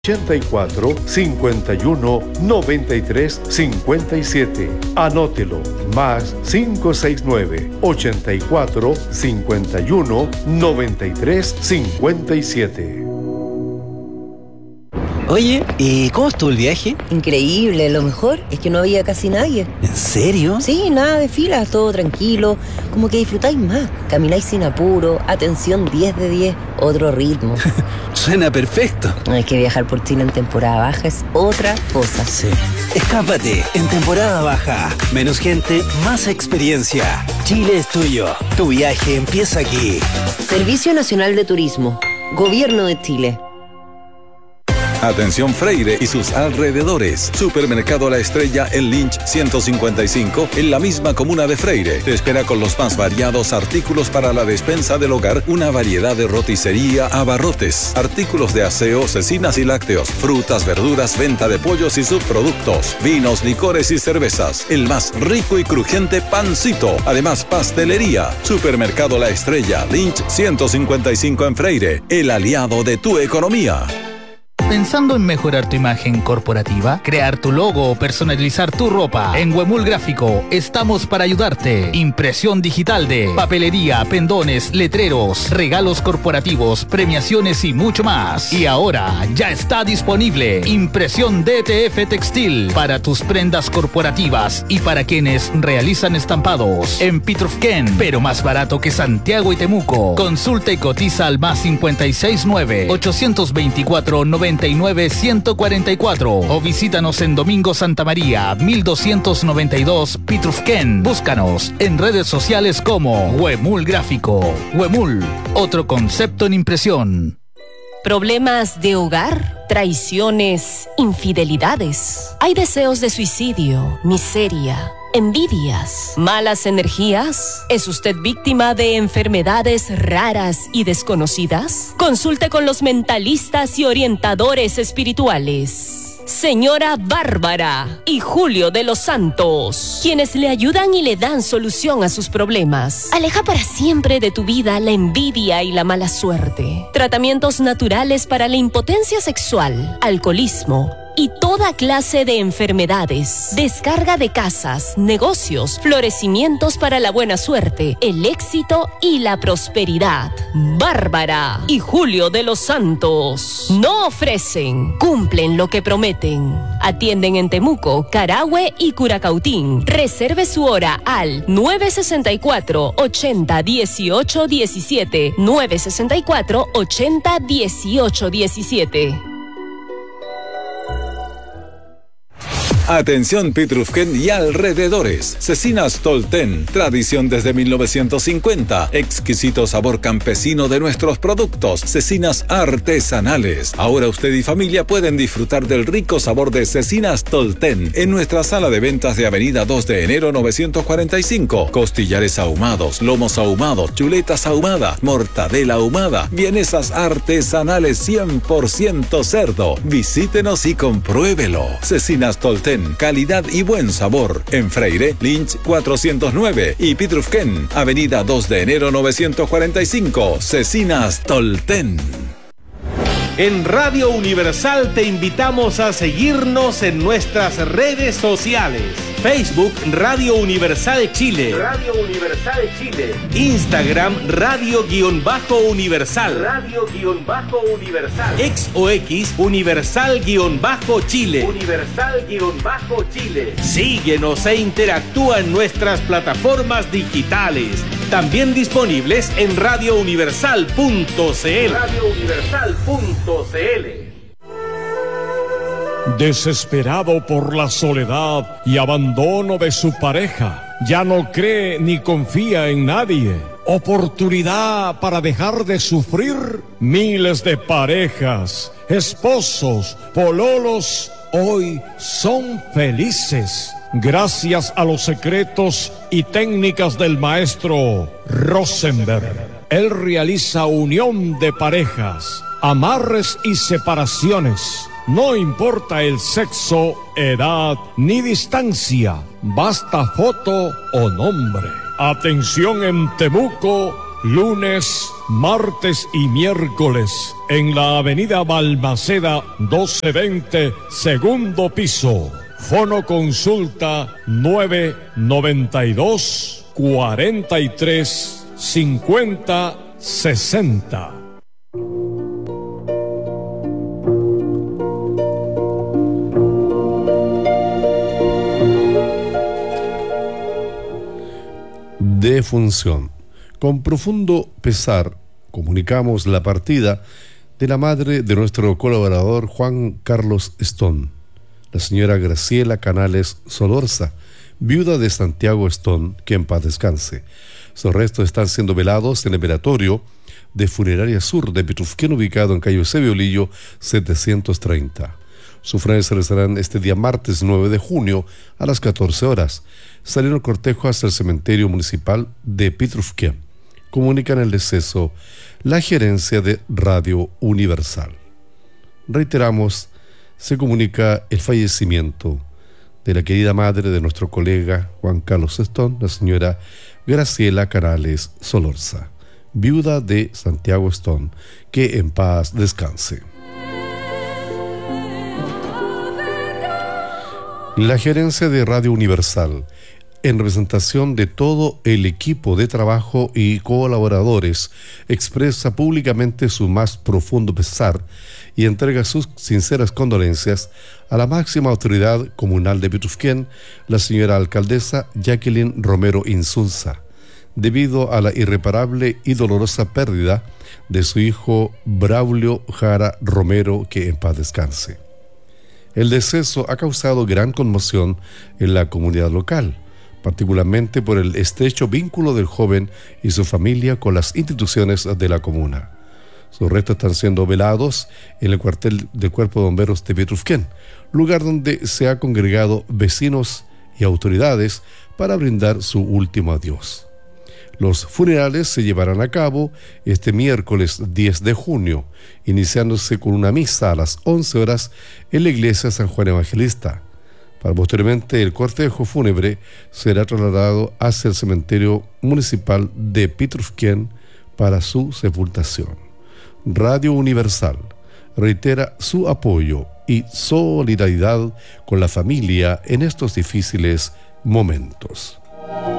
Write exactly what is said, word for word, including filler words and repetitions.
ochenta y cuatro, cincuenta y uno, noventa y tres, cincuenta y siete. Anótelo, más cinco seis nueve, ochenta y cuatro, cincuenta y uno, noventa y tres, cincuenta y siete. Oye, ¿y cómo estuvo el viaje? Increíble, lo mejor es que no había casi nadie. ¿En serio? Sí, nada de filas, todo tranquilo, como que disfrutáis más, camináis sin apuro, atención diez de diez, otro ritmo. Suena perfecto. Es que viajar por Chile en temporada baja es otra cosa. Sí. Escápate en temporada baja. Menos gente, más experiencia. Chile es tuyo. Tu viaje empieza aquí. Servicio Nacional de Turismo. Gobierno de Chile. Atención Freire y sus alrededores. Supermercado La Estrella en Lynch ciento cincuenta y cinco, en la misma comuna de Freire. Te espera con los más variados artículos para la despensa del hogar, una variedad de roticería, abarrotes, artículos de aseo, cecinas y lácteos, frutas, verduras, venta de pollos y subproductos, vinos, licores y cervezas. El más rico y crujiente pancito. Además, pastelería. Supermercado La Estrella, Lynch ciento cincuenta y cinco en Freire, el aliado de tu economía. ¿Pensando en mejorar tu imagen corporativa? ¿Crear tu logo o personalizar tu ropa? En Huemul Gráfico estamos para ayudarte. Impresión digital de papelería, pendones, letreros, regalos corporativos, premiaciones y mucho más. Y ahora ya está disponible impresión D T F textil para tus prendas corporativas y para quienes realizan estampados. En Pitrufquén, pero más barato que Santiago y Temuco. Consulta y cotiza al más cincuenta y seis nueve, ochocientos veinticuatro, noventa y nueve, ciento cuarenta y cuatro o visítanos en Domingo Santa María mil doscientos noventa y dos Pitrufquén. Búscanos en redes sociales como Huemul Gráfico. Huemul, otro concepto en impresión. ¿Problemas de hogar? ¿Traiciones? ¿Infidelidades? ¿Hay deseos de suicidio? ¿Miseria? ¿Envidias? ¿Malas energías? ¿Es usted víctima de enfermedades raras y desconocidas? Consulte con los mentalistas y orientadores espirituales. Señora Bárbara y Julio de los Santos, quienes le ayudan y le dan solución a sus problemas. Aleja para siempre de tu vida la envidia y la mala suerte. Tratamientos naturales para la impotencia sexual, alcoholismo y toda clase de enfermedades. Descarga de casas, negocios, florecimientos para la buena suerte, el éxito y la prosperidad. Bárbara y Julio de los Santos no ofrecen, cumplen lo que prometen. Atienden en Temuco, Carahue y Curacautín. Reserve su hora al nueve sesenta y cuatro, ochenta, dieciocho, diecisiete. nueve sesenta y cuatro, ochenta, dieciocho, diecisiete. Atención Pitrufquén y alrededores. Cecinas Tolten, tradición desde mil novecientos cincuenta. Exquisito sabor campesino de nuestros productos. Cecinas artesanales. Ahora usted y familia pueden disfrutar del rico sabor de Cecinas Tolten en nuestra sala de ventas de Avenida dos de enero novecientos cuarenta y cinco. Costillares ahumados, lomos ahumados, chuletas ahumadas, mortadela ahumada, vienesas artesanales cien por ciento cerdo. Visítenos y compruébelo. Cecinas Tolten, calidad y buen sabor. En Freire, Lynch cuatrocientos nueve y Pitrufquén, Avenida dos de enero novecientos cuarenta y cinco. Cecinas Tolten. En Radio Universal te invitamos a seguirnos en nuestras redes sociales. Facebook Radio Universal Chile. Radio Universal Chile. Instagram Radio-Universal. Radio-Universal. Ex o X Universal-Chile. Universal-Chile. Síguenos e interactúa en nuestras plataformas digitales. También disponibles en radio universal punto c l. radio universal punto c l. Desesperado por la soledad y abandono de su pareja, ya no cree ni confía en nadie. Oportunidad para dejar de sufrir. Miles de parejas, esposos, pololos, hoy son felices gracias a los secretos y técnicas del maestro Rosenberg. Él realiza unión de parejas, amarres y separaciones. No importa el sexo, edad ni distancia, basta foto o nombre. Atención en Temuco, lunes, martes y miércoles en la avenida Balmaceda doce veinte, segundo piso. Fono consulta nueve noventa y dos, cuarenta y tres, cincuenta, sesenta. Defunción. Con profundo pesar comunicamos la partida de la madre de nuestro colaborador Juan Carlos Stone, la señora Graciela Canales Solorza, viuda de Santiago Stone, que en paz descanse. Sus restos están siendo velados en el velatorio de Funeraria Sur de Petrufquén, ubicado en calle Eusebio Lillo setecientos treinta. Sus funerales se realizarán este día martes nueve de junio a las catorce horas. Salieron el cortejo hasta el cementerio municipal de Petrufquén. Comunican el deceso la gerencia de Radio Universal. Reiteramos, se comunica el fallecimiento de la querida madre de nuestro colega Juan Carlos Stone, la señora Graciela Canales Solorza, viuda de Santiago Stone, que en paz descanse. La gerencia de Radio Universal, en representación de todo el equipo de trabajo y colaboradores, expresa públicamente su más profundo pesar y entrega sus sinceras condolencias a la máxima autoridad comunal de Petrufquén, la señora alcaldesa Jacqueline Romero Insunza, debido a la irreparable y dolorosa pérdida de su hijo Braulio Jara Romero, que en paz descanse. El deceso ha causado gran conmoción en la comunidad local, particularmente por el estrecho vínculo del joven y su familia con las instituciones de la comuna. Sus restos están siendo velados en el cuartel del Cuerpo de Bomberos de Petrufquén, lugar donde se han congregado vecinos y autoridades para brindar su último adiós. Los funerales se llevarán a cabo este miércoles diez de junio, iniciándose con una misa a las once horas en la iglesia San Juan Evangelista. Para posteriormente el cortejo fúnebre será trasladado hacia el cementerio municipal de Petrufquén para su sepultación. Radio Universal reitera su apoyo y solidaridad con la familia en estos difíciles momentos.